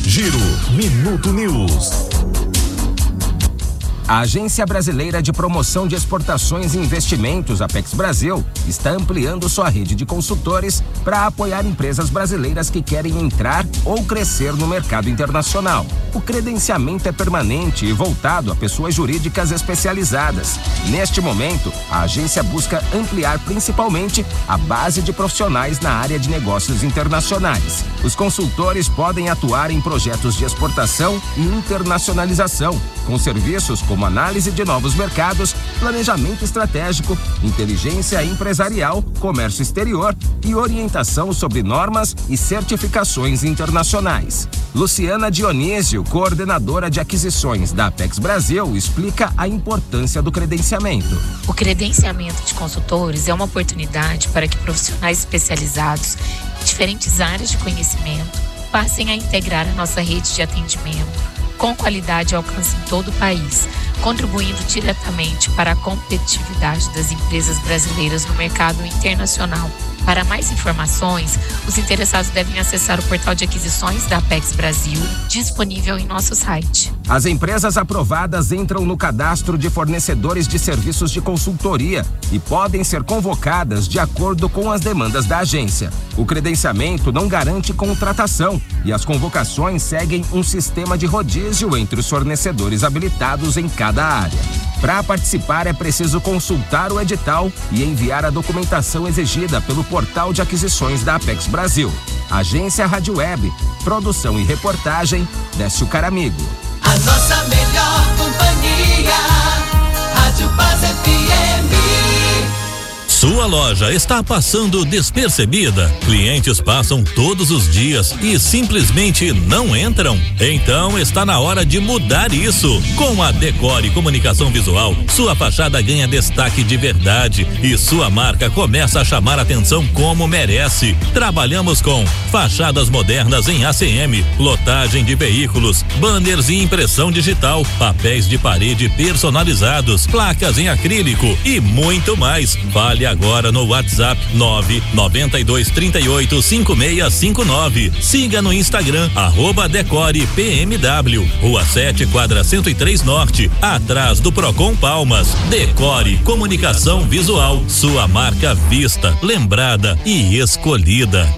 Giro Minuto News. A Agência Brasileira de Promoção de Exportações e Investimentos, Apex Brasil, está ampliando sua rede de consultores para apoiar empresas brasileiras que querem entrar ou crescer no mercado internacional. O credenciamento é permanente e voltado a pessoas jurídicas especializadas. Neste momento, a agência busca ampliar principalmente a base de profissionais na área de negócios internacionais. Os consultores podem atuar em projetos de exportação e internacionalização, com serviços como análise de novos mercados, planejamento estratégico, inteligência empresarial, comércio exterior e orientação sobre normas e certificações internacionais. Luciana Dionísio, coordenadora de aquisições da Apex Brasil, explica a importância do credenciamento. O credenciamento de consultores é uma oportunidade para que profissionais especializados em diferentes áreas de conhecimento passem a integrar a nossa rede de atendimento com qualidade e alcance em todo o país, contribuindo diretamente para a competitividade das empresas brasileiras no mercado internacional. Para mais informações, os interessados devem acessar o portal de aquisições da Apex Brasil, disponível em nosso site. As empresas aprovadas entram no cadastro de fornecedores de serviços de consultoria e podem ser convocadas de acordo com as demandas da agência. O credenciamento não garante contratação e as convocações seguem um sistema de rodízio entre os fornecedores habilitados em cada área. Para participar é preciso consultar o edital e enviar a documentação exigida pelo portal de aquisições da Apex Brasil. Agência Rádio Web, produção e reportagem, Décio Caramigo. A nossa melhor companhia, Rádio Paz FM. Sua loja está passando despercebida? Clientes passam todos os dias e simplesmente não entram? Então está na hora de mudar isso. Com a Decore Comunicação Visual, sua fachada ganha destaque de verdade e sua marca começa a chamar atenção como merece. Trabalhamos com fachadas modernas em ACM, lotagem de veículos, banners e impressão digital, papéis de parede personalizados, placas em acrílico e muito mais. Fale agora no WhatsApp 992385659. Siga no Instagram @DecorePMW, Rua 7, quadra 103 Norte, atrás do Procon Palmas. Decore Comunicação Visual, sua marca vista, lembrada e escolhida.